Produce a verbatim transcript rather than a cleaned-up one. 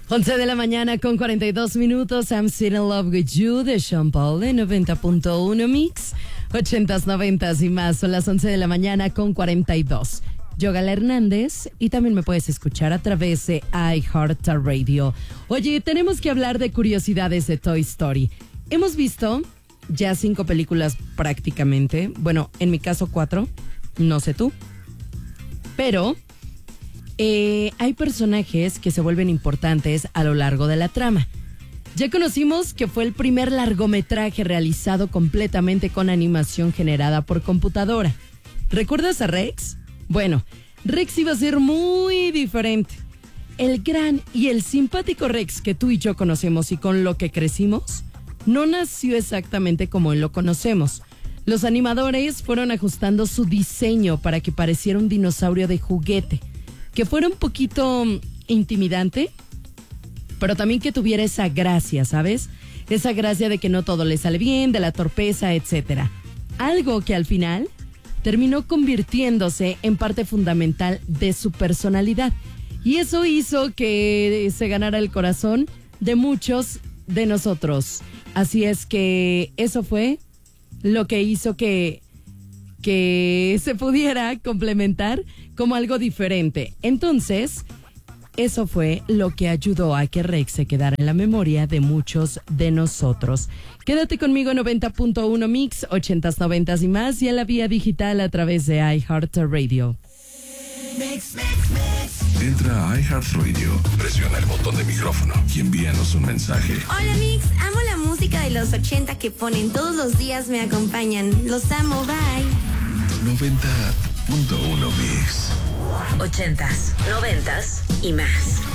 once de la mañana con cuarenta y dos minutos. I'm Still in Love with You de Sean Paul en noventa punto uno Mix. ochentas, noventas y más. Son las once de la mañana con cuarenta y dos. Yo, Gala Hernández, y también me puedes escuchar a través de iHeartRadio. Oye, tenemos que hablar de curiosidades de Toy Story. Hemos visto ya cinco películas prácticamente. Bueno, en mi caso cuatro. No sé tú. Pero eh, hay personajes que se vuelven importantes a lo largo de la trama. Ya conocimos que fue el primer largometraje realizado completamente con animación generada por computadora. ¿Recuerdas a Rex? Bueno, Rex iba a ser muy diferente. El gran y el simpático Rex que tú y yo conocemos y con lo que crecimos, no nació exactamente como lo conocemos. Los animadores fueron ajustando su diseño para que pareciera un dinosaurio de juguete, que fuera un poquito intimidante, pero también que tuviera esa gracia, ¿sabes? Esa gracia de que no todo le sale bien, de la torpeza, etcétera. Algo que al final terminó convirtiéndose en parte fundamental de su personalidad. Y eso hizo que se ganara el corazón de muchos de nosotros. Así es que eso fue lo que hizo que, que se pudiera complementar como algo diferente. Entonces, eso fue lo que ayudó a que Rex se quedara en la memoria de muchos de nosotros. Quédate conmigo en noventa punto uno Mix, ochentas, noventas y más, y en la vía digital a través de iHeartRadio. Mix, mix, mix. Entra a iHeartRadio, presiona el botón de micrófono y envíanos un mensaje. Hola Mix, amo la música de los ochenta que ponen todos los días, me acompañan. Los amo, bye. noventa punto uno Mix. Ochentas, noventas y más.